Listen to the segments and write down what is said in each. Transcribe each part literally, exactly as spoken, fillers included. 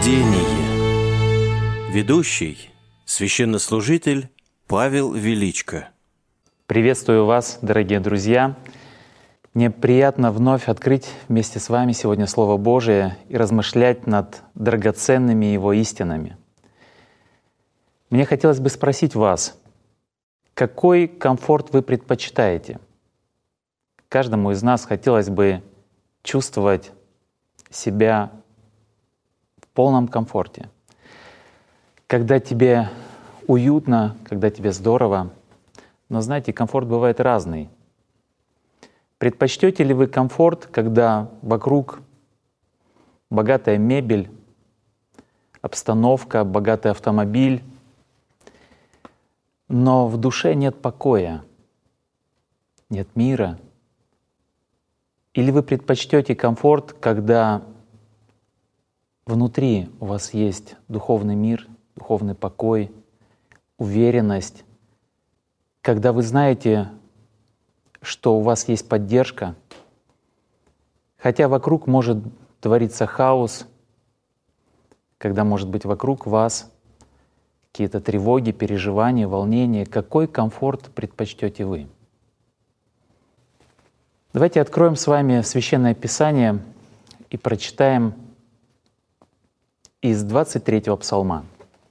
Чтение. Ведущий, священнослужитель Павел Величко. Приветствую вас, дорогие друзья. Мне приятно вновь открыть вместе с вами сегодня Слово Божие и размышлять над драгоценными Его истинами. Мне хотелось бы спросить вас, какой комфорт вы предпочитаете? Каждому из нас хотелось бы чувствовать себя в полном комфорте. Когда тебе уютно, когда тебе здорово. Но знаете, комфорт бывает разный. Предпочтете ли вы комфорт, когда вокруг богатая мебель, обстановка, богатый автомобиль, но в душе нет покоя, нет мира? Или вы предпочтете комфорт, когда внутри у вас есть духовный мир, духовный покой, уверенность, когда вы знаете, что у вас есть поддержка, хотя вокруг может твориться хаос, когда, может быть, вокруг вас какие-то тревоги, переживания, волнения, какой комфорт предпочтете вы? Давайте откроем с вами Священное Писание и прочитаем из двадцать третьего псалма,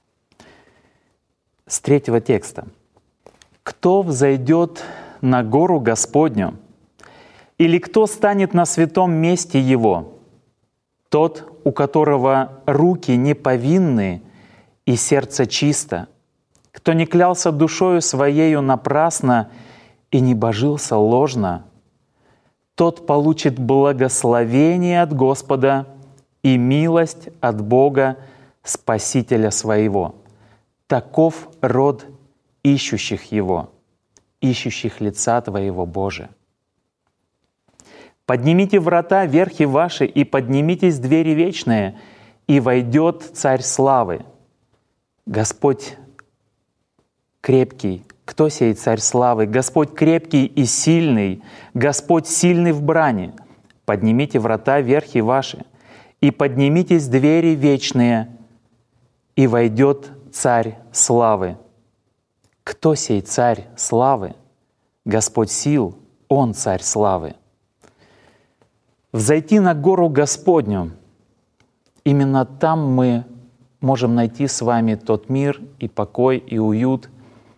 с третьего текста. «Кто взойдет на гору Господню, или кто станет на святом месте Его? Тот, у которого руки не повинны и сердце чисто, кто не клялся душою своею напрасно и не божился ложно, тот получит благословение от Господа и милость от Бога, Спасителя своего. Таков род ищущих Его, ищущих лица Твоего, Боже. Поднимите врата верхи ваши, и поднимитесь двери вечные, и войдет Царь славы. Господь крепкий. Кто сей Царь славы? Господь крепкий и сильный, Господь сильный в брани. Поднимите врата верхи ваши, и поднимитесь двери вечные, и войдет Царь славы. Кто сей Царь славы? Господь сил, Он Царь славы. Взойти на гору Господню. Именно там мы можем найти с вами тот мир и покой и уют.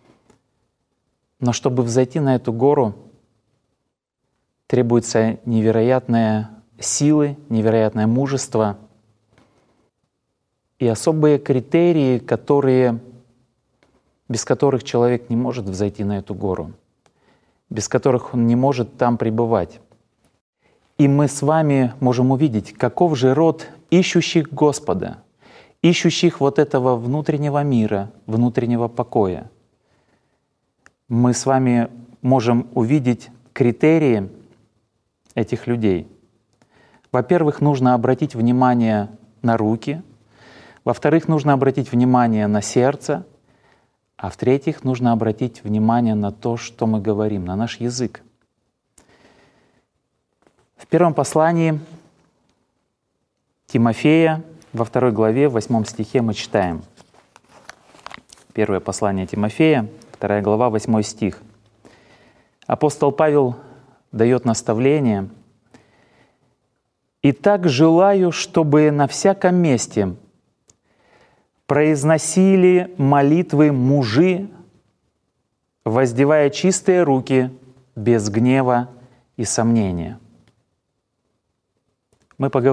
Но чтобы взойти на эту гору, требуется невероятная силы, невероятное мужество и особые критерии, которые, без которых человек не может взойти на эту гору, без которых он не может там пребывать. И мы с вами можем увидеть, каков же род ищущих Господа, ищущих вот этого внутреннего мира, внутреннего покоя. Мы с вами можем увидеть критерии этих людей. Во-первых, нужно обратить внимание на руки. Во-вторых, нужно обратить внимание на сердце. А в-третьих, нужно обратить внимание на то, что мы говорим, на наш язык. В первом послании Тимофея, во второй главе, в восьмом стихе мы читаем. Первое послание Тимофея, вторая глава, восьмой стих. Апостол Павел дает наставление: «Итак, желаю, чтобы на всяком месте произносили молитвы мужи, воздевая чистые руки, без гнева и сомнения». Мы поговорим